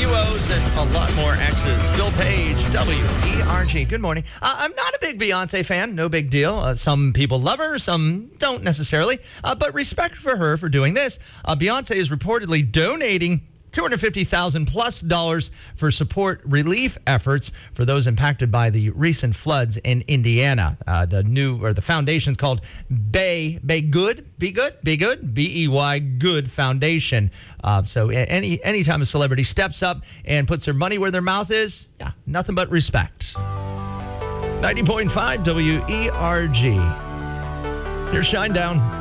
few O's and a lot more X's. Bill Page, WERG. Good morning. I'm not a big Beyonce fan. No big deal. Some people love her. Some don't necessarily. But respect for her for doing this. Beyonce is reportedly donating $250,000+ for support relief efforts for those impacted by the recent floods in Indiana. The foundation's called Be Good, B-E-Y Good Foundation. So anytime a celebrity steps up and puts their money where their mouth is, yeah, nothing but respect. 90.5 WERG. Here's Shinedown.